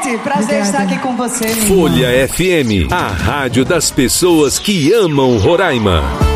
Prazer Obrigada. estar aqui com você, linda. Folha FM, a rádio das pessoas que amam Roraima.